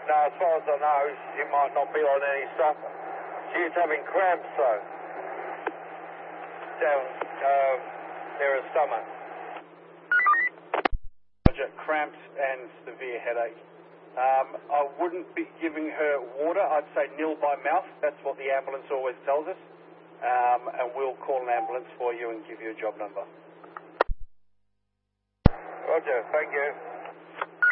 No, as far as I know, she might not be on any stuff. She's having cramps, though. Down near her stomach. Roger, cramps and severe headache. I wouldn't be giving her water. I'd say nil by mouth. That's what the ambulance always tells us. And we'll call an ambulance for you and give you a job number. Roger, thank you.